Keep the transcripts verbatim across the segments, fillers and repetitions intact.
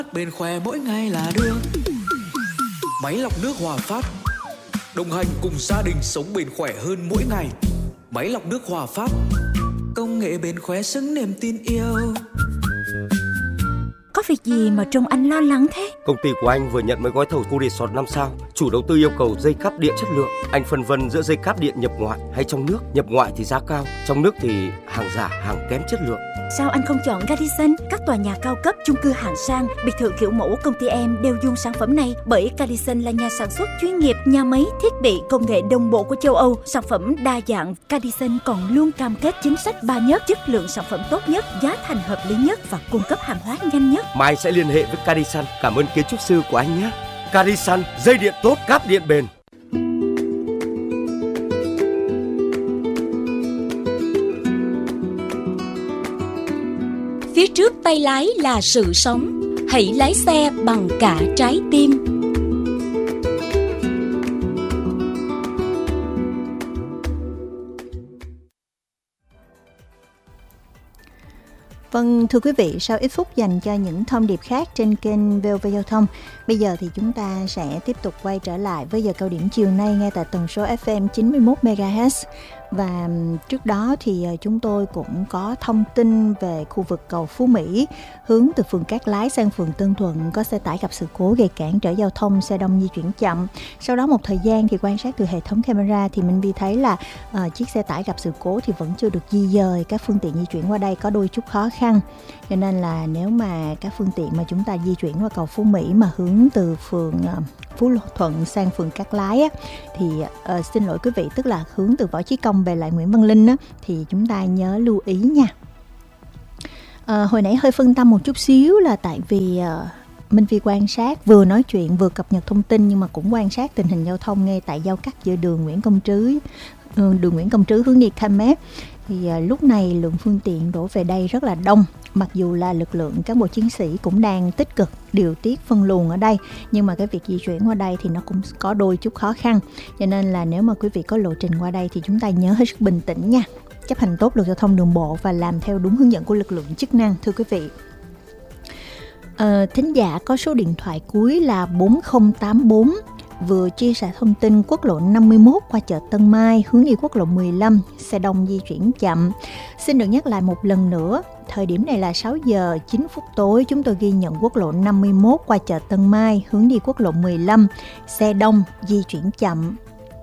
Bên khóe mỗi ngày là đường. Máy lọc nước Hòa Phát, đồng hành cùng gia đình sống bền khỏe hơn mỗi ngày. Máy lọc nước Hòa Phát, công nghệ bền khỏe xứng niềm tin yêu. Có việc gì mà trông anh lo lắng thế? Công ty của anh vừa nhận mấy gói thầu khu resort năm sao. Chủ đầu tư yêu cầu dây cáp điện chất lượng. Anh phân vân giữa dây cáp điện nhập ngoại hay trong nước. Nhập ngoại thì giá cao, trong nước thì hàng giả, hàng kém chất lượng. Sao anh không chọn Radisson? Các tòa nhà cao cấp, chung cư hạng sang, biệt thự kiểu mẫu công ty em đều dùng sản phẩm này, bởi Radisson là nhà sản xuất chuyên nghiệp, nhà máy, thiết bị, công nghệ đồng bộ của châu Âu. Sản phẩm đa dạng, Radisson còn luôn cam kết chính sách ba nhất, chất lượng sản phẩm tốt nhất, giá thành hợp lý nhất và cung cấp hàng hóa nhanh nhất. Mai sẽ liên hệ với Radisson. Cảm ơn kiến trúc sư của anh nhé. Radisson, dây điện tốt, cáp điện bền. Phía trước tay lái là sự sống, hãy lái xe bằng cả trái tim. Vâng, thưa quý vị, sau ít phút dành cho những thông điệp khác trên kênh vê o vê Giao thông, bây giờ thì chúng ta sẽ tiếp tục quay trở lại với giờ cao điểm chiều nay nghe tại tần số ép em chín mươi mốt mê ga héc. Và trước đó thì chúng tôi cũng có thông tin về khu vực cầu Phú Mỹ hướng từ phường Cát Lái sang phường Tân Thuận có xe tải gặp sự cố gây cản trở giao thông, xe đông di chuyển chậm. Sau đó một thời gian thì quan sát từ hệ thống camera thì Minh Vi thấy là uh, chiếc xe tải gặp sự cố thì vẫn chưa được di dời, các phương tiện di chuyển qua đây có đôi chút khó khăn. Cho nên là nếu mà các phương tiện mà chúng ta di chuyển qua cầu Phú Mỹ mà hướng từ phường uh, Phú Thuận sang phường Cát Lái á, thì uh, xin lỗi quý vị, tức là hướng từ Võ Chí Công về lại Nguyễn Văn Linh á, thì chúng ta nhớ lưu ý nha. À, hồi nãy hơi phân tâm một chút xíu là tại vì uh, Minh Vi quan sát, vừa nói chuyện vừa cập nhật thông tin nhưng mà cũng quan sát tình hình giao thông ngay tại giao cắt giữa đường Nguyễn Công Trứ, đường Nguyễn Công Trứ hướng đi Kham Mép. Thì uh, lúc này lượng phương tiện đổ về đây rất là đông. Mặc dù là lực lượng cán bộ chiến sĩ cũng đang tích cực điều tiết phân luồng ở đây, nhưng mà cái việc di chuyển qua đây thì nó cũng có đôi chút khó khăn. Cho nên là nếu mà quý vị có lộ trình qua đây thì chúng ta nhớ hết sức bình tĩnh nha, chấp hành tốt luật giao thông đường bộ và làm theo đúng hướng dẫn của lực lượng chức năng, thưa quý vị. À, thính giả có số điện thoại cuối là bốn không tám bốn vừa chia sẻ thông tin quốc lộ năm mươi mốt qua chợ Tân Mai hướng đi quốc lộ mười lăm, xe đông di chuyển chậm. Xin được nhắc lại một lần nữa, thời điểm này là sáu giờ chín phút tối, chúng tôi ghi nhận quốc lộ năm mươi mốt qua chợ Tân Mai hướng đi quốc lộ mười lăm, xe đông di chuyển chậm.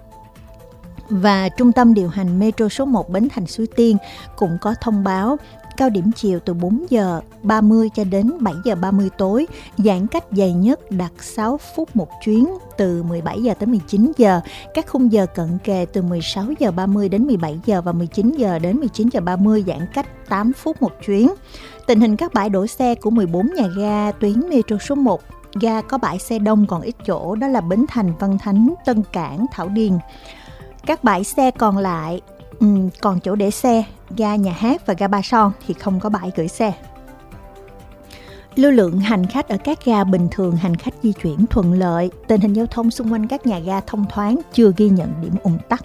Và trung tâm điều hành Metro số một Bến Thành Suối Tiên cũng có thông báo cao điểm chiều từ bốn giờ ba mươi cho đến bảy giờ ba mươi tối, giãn cách dài nhất đặt sáu phút một chuyến từ mười bảy giờ tới mười chín giờ, các khung giờ cận kề từ mười sáu giờ ba mươi đến mười bảy giờ và mười chín giờ đến mười chín giờ ba mươi, giãn cách tám phút một chuyến. Tình hình các bãi đổ xe của mười bốn nhà ga tuyến Metro số một, ga có bãi xe đông còn ít chỗ đó là Bến Thành, Văn Thánh, Tân Cảng, Thảo Điền. Các bãi xe còn lại um, còn chỗ để xe, ga Nhà Hát và ga Ba Son thì không có bãi gửi xe. Lưu lượng hành khách ở các ga bình thường, hành khách di chuyển thuận lợi, tình hình giao thông xung quanh các nhà ga thông thoáng, chưa ghi nhận điểm ùn tắc.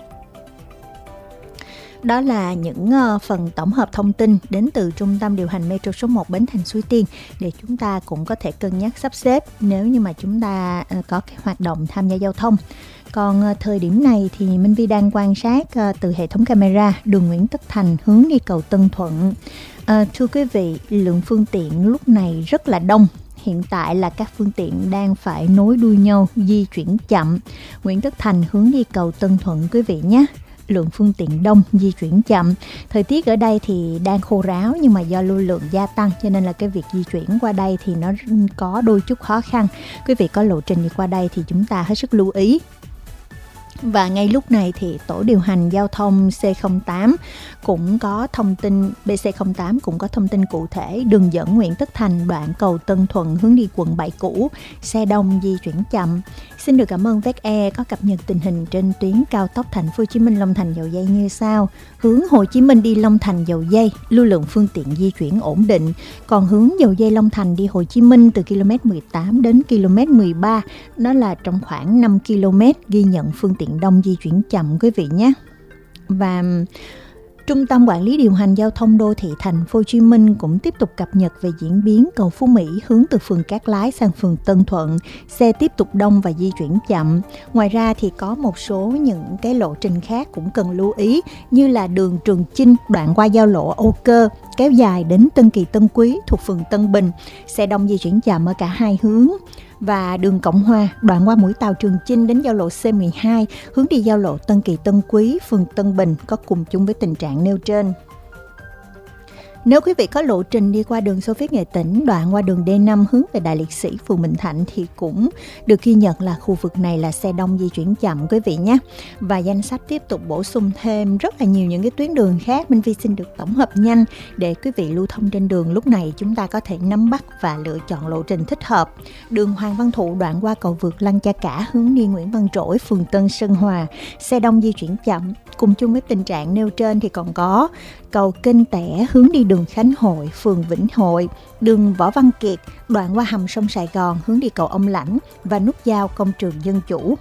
Đó là những uh, phần tổng hợp thông tin đến từ trung tâm điều hành Metro số một Bến Thành Suối Tiên để chúng ta cũng có thể cân nhắc sắp xếp nếu như mà chúng ta uh, có cái hoạt động tham gia giao thông. Còn uh, thời điểm này thì Minh Vi đang quan sát uh, từ hệ thống camera đường Nguyễn Tất Thành hướng đi cầu Tân Thuận. Uh, thưa quý vị, lượng phương tiện lúc này rất là đông. Hiện tại là các phương tiện đang phải nối đuôi nhau di chuyển chậm. Nguyễn Tất Thành hướng đi cầu Tân Thuận quý vị nhé. Lượng phương tiện đông, di chuyển chậm. Thời tiết ở đây thì đang khô ráo nhưng mà do lưu lượng gia tăng cho nên là cái việc di chuyển qua đây thì nó có đôi chút khó khăn. Quý vị có lộ trình đi qua đây thì chúng ta hết sức lưu ý. Và ngay lúc này thì tổ điều hành giao thông xê không tám cũng có thông tin, bê xê không tám cũng có thông tin cụ thể đường dẫn Nguyễn Tất Thành đoạn cầu Tân Thuận hướng đi quận bảy cũ, xe đông di chuyển chậm. Xin được cảm ơn vê e e có cập nhật tình hình trên tuyến cao tốc Thành phố Hồ Chí Minh Long Thành Dầu Giây như sau. Hướng Hồ Chí Minh đi Long Thành Dầu Giây, lưu lượng phương tiện di chuyển ổn định. Còn hướng Dầu Giây Long Thành đi Hồ Chí Minh từ ki lô mét mười tám đến ki lô mét mười ba, đó là trong khoảng năm ki lô mét, ghi nhận phương tiện đông di chuyển chậm quý vị nhé. Và Trung tâm Quản lý Điều hành Giao thông Đô thị Thành phố Hồ Chí Minh cũng tiếp tục cập nhật về diễn biến cầu Phú Mỹ hướng từ phường Cát Lái sang phường Tân Thuận. Xe tiếp tục đông và di chuyển chậm. Ngoài ra thì có một số những cái lộ trình khác cũng cần lưu ý, như là đường Trường Chinh đoạn qua giao lộ Âu Cơ kéo dài đến Tân Kỳ Tân Quý thuộc phường Tân Bình, xe đông di chuyển chậm ở cả hai hướng. Và đường Cộng Hòa đoạn qua mũi tàu Trường Chinh đến giao lộ C mười hai hướng đi giao lộ Tân Kỳ Tân Quý, phường Tân Bình có cùng chung với tình trạng nêu trên. Nếu quý vị có lộ trình đi qua đường Xô Viết Nghệ Tĩnh đoạn qua đường D năm hướng về Đại Liệt Sĩ, phường Bình Thạnh thì cũng được ghi nhận là khu vực này là xe đông di chuyển chậm quý vị nhé. Và danh sách tiếp tục bổ sung thêm rất là nhiều những cái tuyến đường khác. Minh Vi xin được tổng hợp nhanh để quý vị lưu thông trên đường lúc này chúng ta có thể nắm bắt và lựa chọn lộ trình thích hợp. Đường Hoàng Văn Thụ đoạn qua cầu vượt Lăng Cha Cả hướng đi Nguyễn Văn Trỗi, phường Tân Sơn Hòa, xe đông di chuyển chậm. Cùng chung với tình trạng nêu trên thì còn có cầu Kênh Tẻ hướng đi đường Khánh Hội, phường Vĩnh Hội, đường Võ Văn Kiệt đoạn qua hầm sông Sài Gòn hướng đi cầu Ông Lãnh và nút giao Công trường Dân Chủ.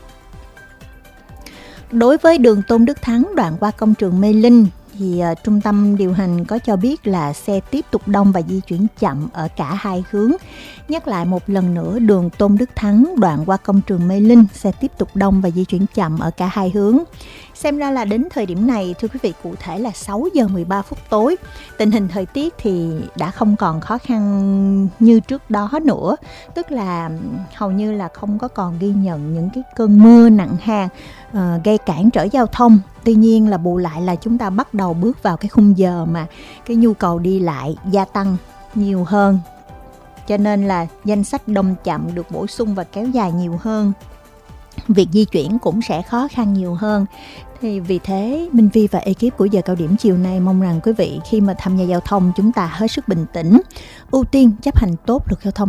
Đối với đường Tôn Đức Thắng đoạn qua công trường Mê Linh thì uh, trung tâm điều hành có cho biết là xe tiếp tục đông và di chuyển chậm ở cả hai hướng. Nhắc lại một lần nữa, đường Tôn Đức Thắng đoạn qua công trường Mê Linh xe tiếp tục đông và di chuyển chậm ở cả hai hướng. Xem ra là đến thời điểm này, thưa quý vị, cụ thể là sáu giờ mười ba phút tối, tình hình thời tiết thì đã không còn khó khăn như trước đó nữa. Tức là hầu như là không có còn ghi nhận những cái cơn mưa nặng hạt uh, gây cản trở giao thông. Tuy nhiên là bù lại là chúng ta bắt đầu bước vào cái khung giờ mà cái nhu cầu đi lại gia tăng nhiều hơn. Cho nên là danh sách đông chậm được bổ sung và kéo dài nhiều hơn. Việc di chuyển cũng sẽ khó khăn nhiều hơn. Thì vì thế Minh Vi và ekip của giờ cao điểm chiều nay mong rằng quý vị khi mà tham gia giao thông chúng ta hết sức bình tĩnh, ưu tiên chấp hành tốt luật giao thông